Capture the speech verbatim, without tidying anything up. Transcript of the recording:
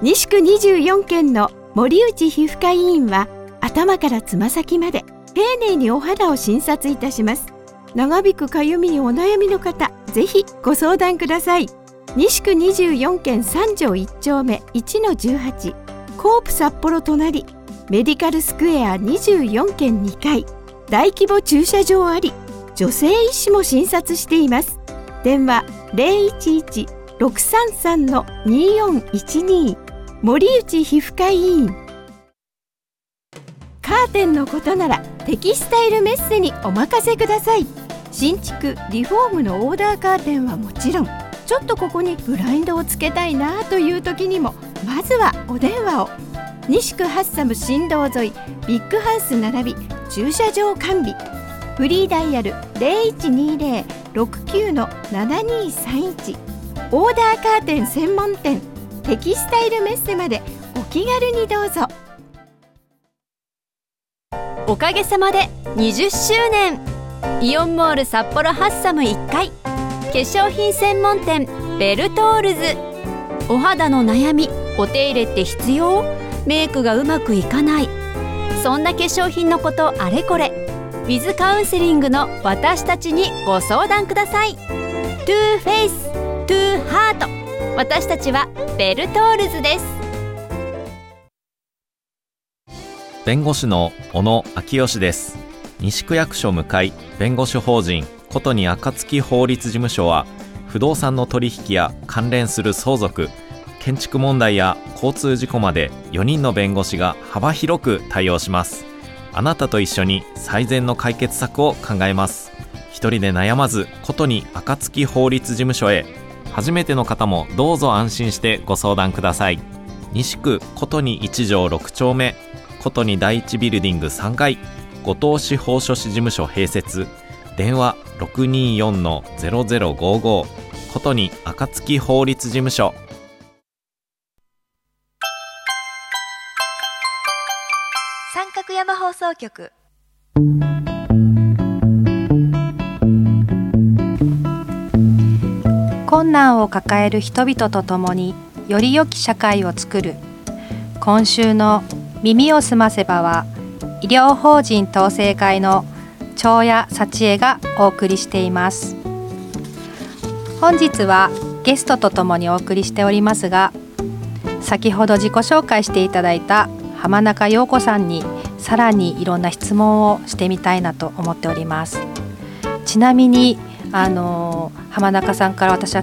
西区にじゅうよんけんの森内皮膚科医院は頭からつま先まで丁寧にお肌を診察いたします。長引くかゆみにお悩みの方、ぜひご相談ください。西区にじゅうよんけんさん条いち丁目 いちのじゅうはち、コープ札幌隣、メディカルスクエアにじゅうよんけんにかい、大規模駐車場あり、女性医師も診察しています。電話 ゼロいちいち ろくさんさん によんいちに、森内皮膚科医院。カーテンのことならテキスタイルメッセにお任せください。新築リフォームのオーダーカーテンはもちろん、ちょっとここにブラインドをつけたいなという時にもまずはお電話を。西区ハッサム新道沿いビッグハウス並び駐車場完備。フリーダイヤル ゼロいちにゼロ ろくきゅう ななにさんいち。オーダーカーテン専門店テキスタイルメッセまでお気軽にどうぞ。 おかげさまでにじゅっしゅうねん、イオンモール札幌ハッサムいっかい、化粧品専門店ベルトールズ。お肌の悩み、お手入れって必要？メイクがうまくいかない、そんな化粧品のことあれこれ、ウィズカウンセリングの私たちにご相談ください。トゥーフェイス、トゥーハート、私たちはベルトールズです。 弁護士の小野昭義です。西区役所向かい弁護士法人ことに暁法律事務所は、不動産の取引や関連する相続、建築問題や交通事故までよにんの弁護士が幅広く対応します。あなたと一緒に最善の解決策を考えます。一人で悩まず、ことに暁法律事務所へ。初めての方もどうぞ安心してご相談ください。西区ことにいち条ろく丁目、ことに第一ビルディングさんがい、後藤司法書士事務所併設。電話 ろくによんのゼロゼロごご、ことに暁法律事務所。 三角山放送局。困難を抱える人々と共により良き社会をつくる。今週の耳をすませばは、医療法人統制会の長谷幸恵がお送りしています。本日はゲストとともにお送りしておりますが、先ほど自己紹介していただいた浜中陽子さんにさらにいろんな質問をしてみたいなと思っております。ちなみにあの浜中さんから私は